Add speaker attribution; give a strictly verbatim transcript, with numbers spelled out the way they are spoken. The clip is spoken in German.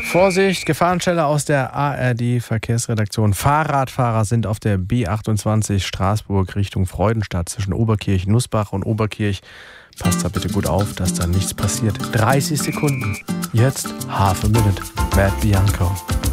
Speaker 1: Vorsicht, Gefahrenstelle aus der A R D-Verkehrsredaktion. Fahrradfahrer sind auf der B achtundzwanzig Straßburg Richtung Freudenstadt zwischen Oberkirch, Nussbach und Oberkirch. Passt da bitte gut auf, dass da nichts passiert. dreißig Sekunden. Jetzt Half a Minute. Matt Bianco.